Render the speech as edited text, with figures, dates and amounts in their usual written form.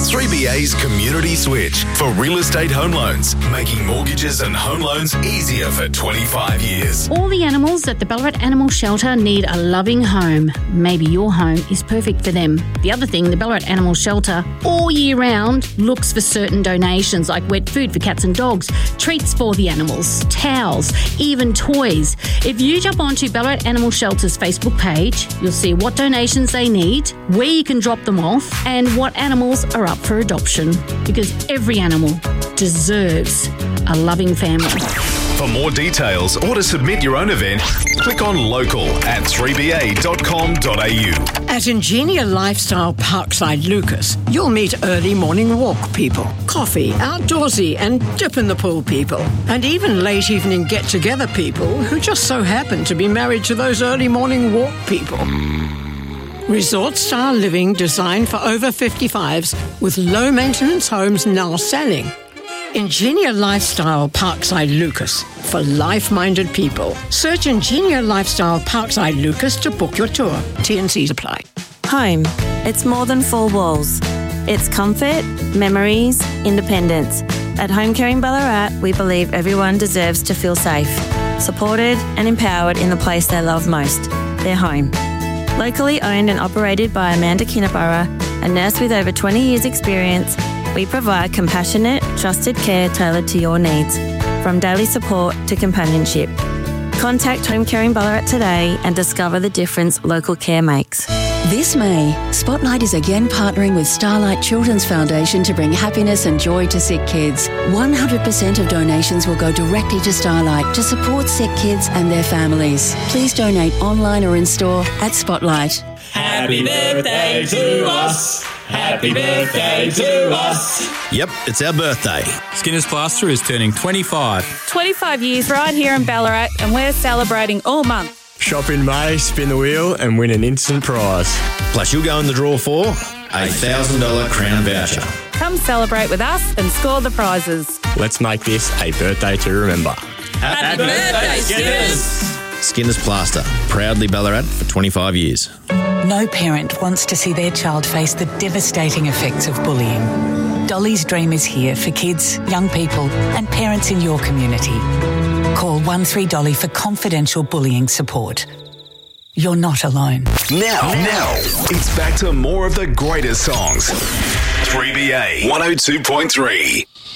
3BA's Community Switch for real estate home loans, making mortgages and home loans easier for 25 years. All the animals at the Ballarat Animal Shelter need a loving home. Maybe your home is perfect for them. The other thing, the Ballarat Animal Shelter all year round looks for certain donations like wet food for cats and dogs, treats for the animals, towels, even toys. If you jump onto Ballarat Animal Shelter's Facebook page, you'll see what donations they need, where you can drop them off, and what animals are up for adoption. Because every animal deserves a loving family. For more details or to submit your own event, click on local at 3ba.com.au. At Ingenia Lifestyle Parkside Lucas, you'll meet early morning walk people, coffee, outdoorsy and dip in the pool people, and even late evening get-together people who just so happen to be married to those early morning walk people. Resort-style living designed for over 55s with low-maintenance homes now selling. Ingenia Lifestyle Parkside Lucas for life-minded people. Search Ingenia Lifestyle Parkside Lucas to book your tour. T&Cs apply. Home. It's more than four walls. It's comfort, memories, independence. At Home Caring Ballarat, we believe everyone deserves to feel safe, supported and empowered in the place they love most, their home. Locally owned and operated by Amanda Kinnaburra, a nurse with over 20 years' experience, we provide compassionate, trusted care tailored to your needs, from daily support to companionship. Contact Home Caring Ballarat today and discover the difference local care makes. This May, Spotlight is again partnering with Starlight Children's Foundation to bring happiness and joy to sick kids. 100% of donations will go directly to Starlight to support sick kids and their families. Please donate online or in store at Spotlight. Happy birthday to us. Happy birthday to us. Yep, it's our birthday. Skinner's Plaster is turning 25. 25 years right here in Ballarat, and we're celebrating all month. Shop in May, spin the wheel and win an instant prize. Plus, you'll go in the draw for a $1,000 Crown voucher. Come celebrate with us and score the prizes. Let's make this a birthday to remember. Happy birthday, Skinners! Skinner's Plaster, proudly Ballarat for 25 years. No parent wants to see their child face the devastating effects of bullying. Dolly's Dream is here for kids, young people and parents in your community. Call 13Dolly for confidential bullying support. You're not alone. Now, it's back to more of the greatest songs. 3BA 102.3.